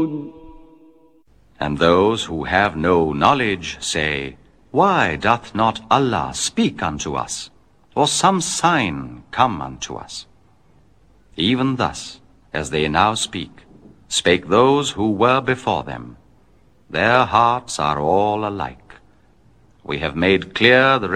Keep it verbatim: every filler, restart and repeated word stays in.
يعلمون. And those who have no knowledge say, Why doth not Allah speak unto us, or some sign come unto us? Even thus, as they now speak, spake those who were before them. Their hearts are all alike. We have made clear the